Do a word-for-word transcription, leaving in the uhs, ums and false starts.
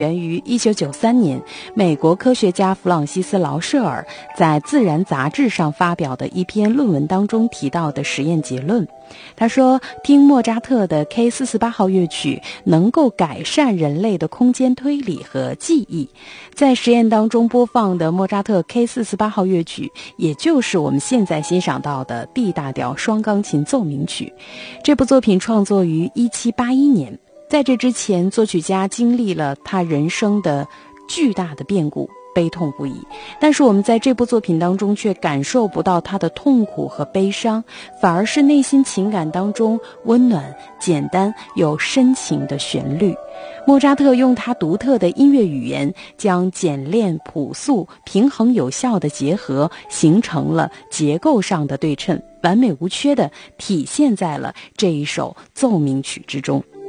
源于一九九三年，美国科学家弗朗西斯·劳舍尔在《自然》杂志上发表的一篇论文当中提到的实验结论。他说，听莫扎特的 K 四十八 号乐曲能够改善人类的空间推理和记忆。在实验当中播放的莫扎特 K 四十八 号乐曲，也就是我们现在欣赏到的 D 大调双钢琴奏鸣曲。这部作品创作于一七八一年。在这之前，作曲家经历了他人生的巨大的变故，悲痛不已。但是我们在这部作品当中却感受不到他的痛苦和悲伤，反而是内心情感当中温暖、简单又深情的旋律。莫扎特用他独特的音乐语言，将简练、朴素、平衡有效的结合，形成了结构上的对称，完美无缺地体现在了这一首奏鸣曲之中。